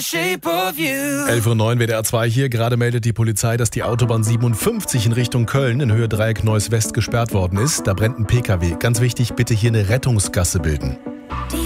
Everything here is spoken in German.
11:09 Uhr WDR 2 hier. Gerade meldet die Polizei, dass die Autobahn 57 in Richtung Köln in Höhe Dreieck Neuss West gesperrt worden ist. Da brennt ein PKW. Ganz wichtig, bitte hier eine Rettungsgasse bilden.